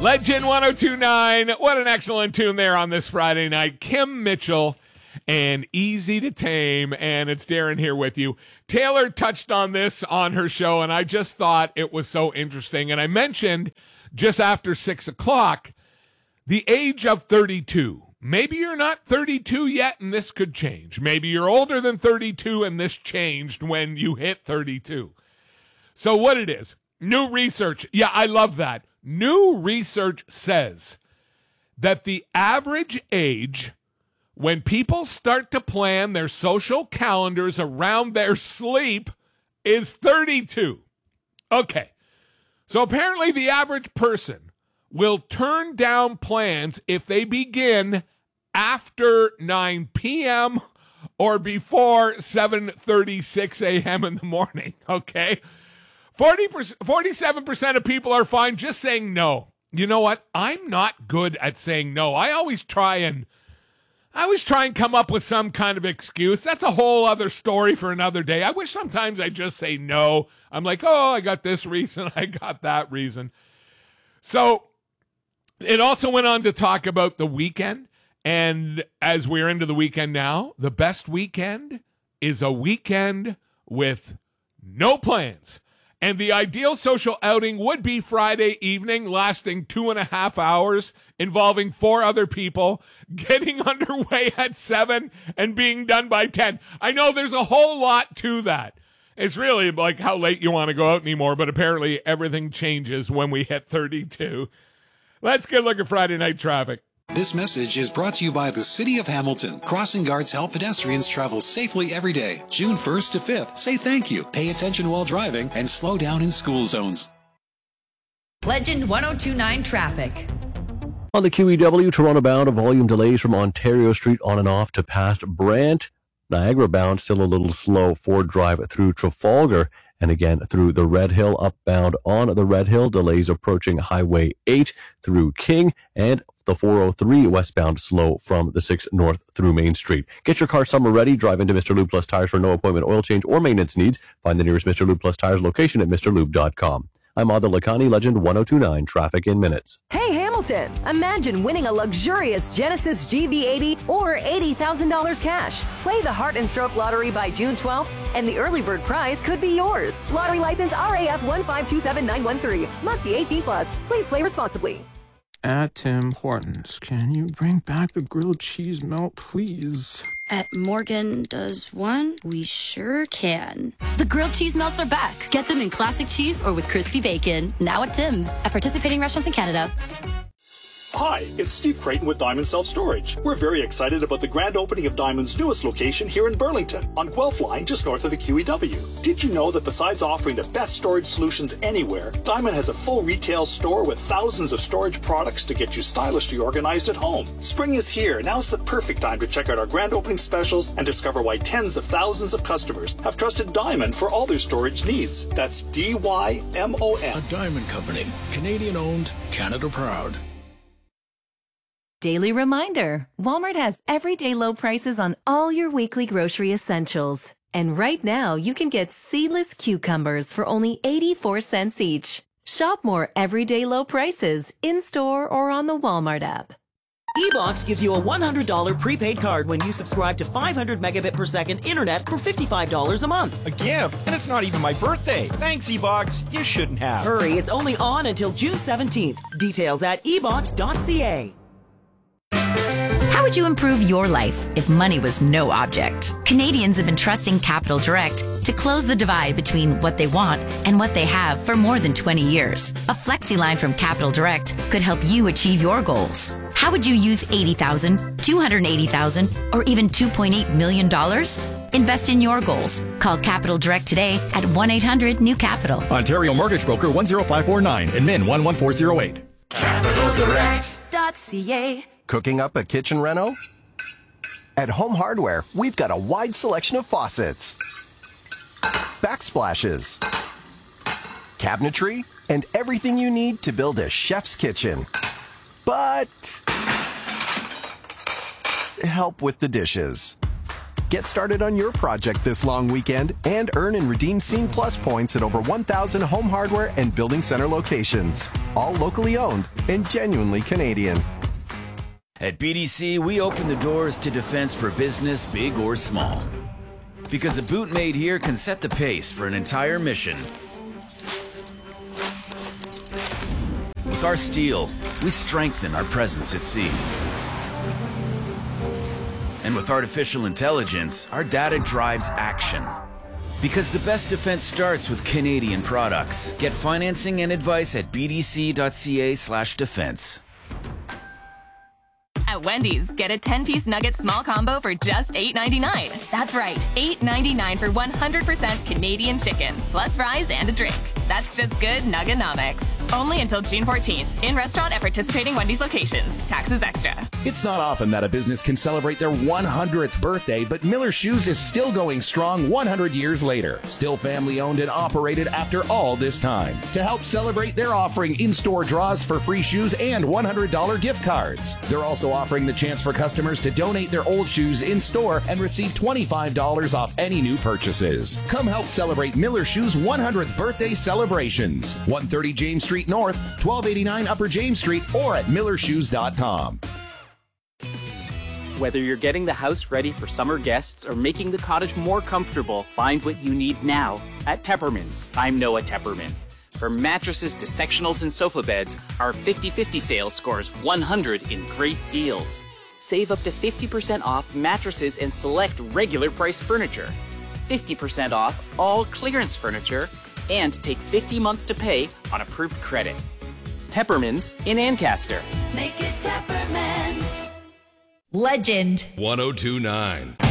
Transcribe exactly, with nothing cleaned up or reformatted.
Legend one oh two point nine. What an excellent tune there on this Friday night. Kim Mitchell and Easy to Tame. And it's Darren here with you. Taylor touched on this on her show, and I just thought it was so interesting. And I mentioned just after six o'clock the age of thirty-two. Maybe you're not thirty-two yet, and this could change. Maybe you're older than thirty-two, and this changed when you hit thirty-two. So what it is, new research. Yeah, I love that. New research says that the average age when people start to plan their social calendars around their sleep is thirty-two. Okay, so apparently the average person will turn down plans if they begin after nine p.m. or before seven thirty-six a.m. in the morning, okay? forty percent, forty-seven percent of people are fine just saying no. You know what? I'm not good at saying no. I always try and I always try and come up with some kind of excuse. That's a whole other story for another day. I wish sometimes I just say no. I'm like, oh, I got this reason, I got that reason. So it also went on to talk about the weekend. And as we're into the weekend now, the best weekend is a weekend with no plans. And the ideal social outing would be Friday evening, lasting two and a half hours, involving four other people, getting underway at seven and being done by ten. I know there's a whole lot to that. It's really like how late you want to go out anymore, but apparently everything changes when we hit thirty-two. Let's get a look at Friday night traffic. This message is brought to you by the City of Hamilton. Crossing guards help pedestrians travel safely every day. June first to fifth, say thank you, pay attention while driving, and slow down in school zones. Legend one oh two point nine traffic. On the Q E W, Toronto bound, volume delays from Ontario Street on and off to past Brant. Niagara bound, still a little slow. Ford Drive through Trafalgar. And again, through the Red Hill, upbound on the Red Hill, delays approaching Highway eight through King, and the four oh three westbound slow from the six North through Main Street. Get your car summer ready. Drive into Mister Lube Plus Tires for no appointment oil change or maintenance needs. Find the nearest Mister Lube Plus Tires location at Mr Lube dot com. I'm Adil Lakhani, Legend one oh two point nine, traffic in minutes. Hey, Hamilton, imagine winning a luxurious Genesis G V eighty or eighty thousand dollars cash. Play the Heart and Stroke Lottery by June twelfth, and the early bird prize could be yours. Lottery license R A F one five two seven nine one three. Must be eighteen plus. Please play responsibly. At Tim Hortons, can you bring back the grilled cheese melt, please? At Morgan Does One, we sure can. The grilled cheese melts are back. Get them in classic cheese or with crispy bacon. Now at Tim's. At participating restaurants in Canada. Hi, it's Steve Creighton with Diamond Self Storage. We're very excited about the grand opening of Diamond's newest location here in Burlington, on Guelph Line, just north of the Q E W. Did you know that besides offering the best storage solutions anywhere, Diamond has a full retail store with thousands of storage products to get you stylishly organized at home? Spring is here. Now's the perfect time to check out our grand opening specials and discover why tens of thousands of customers have trusted Diamond for all their storage needs. That's D Y M O N. A Diamond Company. Canadian owned, Canada proud. Daily reminder, Walmart has everyday low prices on all your weekly grocery essentials. And right now, you can get seedless cucumbers for only eighty-four cents each. Shop more everyday low prices in-store or on the Walmart app. eBox gives you a one hundred dollars prepaid card when you subscribe to five hundred megabit per second internet for fifty-five dollars a month. A gift? And it's not even my birthday. Thanks, eBox. You shouldn't have. Hurry, it's only on until June seventeenth. Details at e box dot c a. How would you improve your life if money was no object? Canadians have been trusting Capital Direct to close the divide between what they want and what they have for more than twenty years. A flexi line from Capital Direct could help you achieve your goals. How would you use eighty thousand dollars, two hundred eighty thousand dollars, or even two point eight million dollars? Invest in your goals. Call Capital Direct today at one eight hundred new capital. Ontario Mortgage Broker one zero five four nine and Min one one four zero eight. capital direct dot c a. Cooking up a kitchen reno? At Home Hardware, we've got a wide selection of faucets, backsplashes, cabinetry, and everything you need to build a chef's kitchen. But help with the dishes. Get started on your project this long weekend and earn and redeem Scene Plus points at over one thousand Home Hardware and Building Center locations. All locally owned and genuinely Canadian. At B D C, we open the doors to defense for business, big or small. Because a boot made here can set the pace for an entire mission. With our steel, we strengthen our presence at sea. And with artificial intelligence, our data drives action. Because the best defense starts with Canadian products. Get financing and advice at bdc.ca slash defense. At Wendy's, get a ten-piece nugget small combo for just eight ninety-nine. That's right, eight ninety-nine for one hundred percent Canadian chicken, plus fries and a drink. That's just good Nugganomics. Only until June fourteenth. In restaurant at participating Wendy's locations. Taxes extra. It's not often that a business can celebrate their one hundredth birthday, but Miller Shoes is still going strong one hundred years later. Still family owned and operated after all this time. To help celebrate, they're offering in-store draws for free shoes and one hundred dollars gift cards. They're also offering the chance for customers to donate their old shoes in-store and receive twenty-five dollars off any new purchases. Come help celebrate Miller Shoes' one hundredth birthday celebrations. one thirty James Street North, twelve eighty-nine Upper James Street, or at miller shoes dot com. Whether you're getting the house ready for summer guests or making the cottage more comfortable, find what you need now at Tepperman's. I'm Noah Tepperman. From mattresses to sectionals and sofa beds, our fifty fifty sale scores one hundred in great deals. Save up to fifty percent off mattresses and select regular price furniture, fifty percent off all clearance furniture, and take fifty months to pay on approved credit. Tepperman's in Ancaster. Make it Tepperman's. Legend one oh two point nine.